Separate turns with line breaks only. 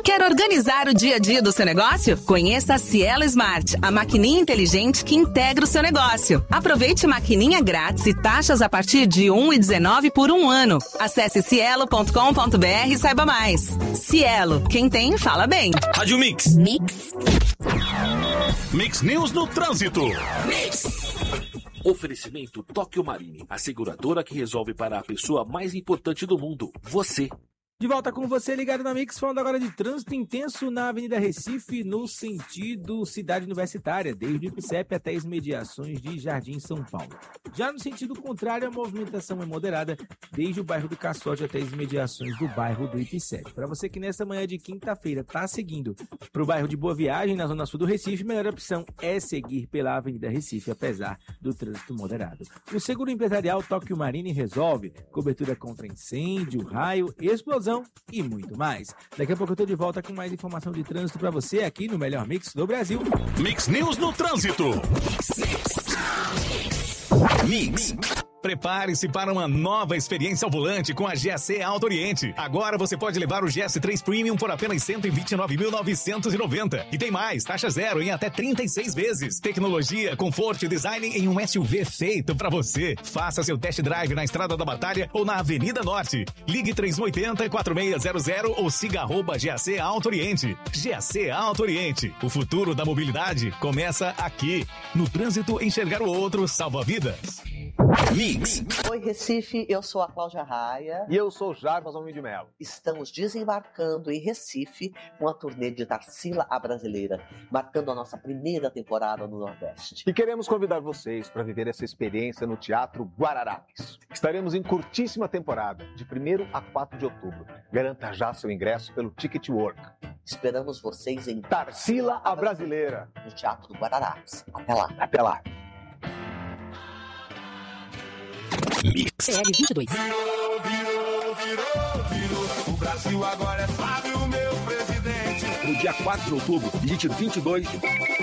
Quer organizar o dia a dia do seu negócio? Conheça a Cielo Smart, a maquininha inteligente que integra o seu negócio. Aproveite maquininha grátis e taxas a partir de R$ 1,19 por um ano. Acesse cielo.com.br e saiba mais. Cielo, quem tem, fala bem.
Rádio Mix.
Mix.
Mix News no Trânsito.
Mix. Oferecimento Tóquio Marine, a seguradora que resolve para a pessoa mais importante do mundo, você.
De volta com você, ligado na Mix, falando agora de trânsito intenso na Avenida Recife, no sentido Cidade Universitária, desde o IPCEP até as imediações de Jardim São Paulo. Já no sentido contrário, a movimentação é moderada, desde o bairro do Caçote até as imediações do bairro do IPCEP. Para você que nessa manhã de quinta-feira está seguindo para o bairro de Boa Viagem, na zona sul do Recife, a melhor opção é seguir pela Avenida Recife, apesar do trânsito moderado. O seguro empresarial Tóquio Marine resolve cobertura contra incêndio, raio, explosão e muito mais. Daqui a pouco eu tô de volta com mais informação de trânsito para você aqui no melhor Mix do Brasil.
Mix News no Trânsito. Mix. Prepare-se para uma nova experiência ao volante com a GAC Auto Oriente. Agora você pode levar o GS3 Premium por apenas R$ 129.990. E tem mais, taxa zero em até 36 vezes. Tecnologia, conforto e design em um SUV feito para você. Faça seu test drive na Estrada da Batalha ou na Avenida Norte. Ligue 3180-4600 ou siga @GAC Auto Oriente. GAC Auto Oriente. O futuro da mobilidade começa aqui. No trânsito, enxergar o outro salva vidas.
Mix. Oi, Recife, eu sou a Cláudia Raia.
E eu sou o Jarbas Homem de Melo.
Estamos desembarcando em Recife com a turnê de Tarsila a Brasileira, marcando a nossa primeira temporada no Nordeste.
E queremos convidar vocês para viver essa experiência no Teatro Guararapes. Estaremos em curtíssima temporada, de 1º a 4 de outubro. Garanta já seu ingresso pelo Ticket Work.
Esperamos vocês em
Tarsila a Brasileira,
no Teatro do Guararapes. Até lá.
Até lá.
Mix.
CL22.
Virou. O Brasil agora é Fábio, meu presidente.
No dia 4 de outubro, digite 22.